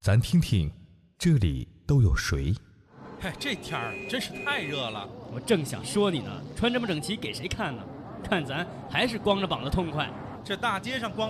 咱听听这里都有谁。 嗨，这天儿真是太热了。 我正想说你呢，穿这么整齐给谁看呢？看咱还是光着膀子痛快。 这大街上光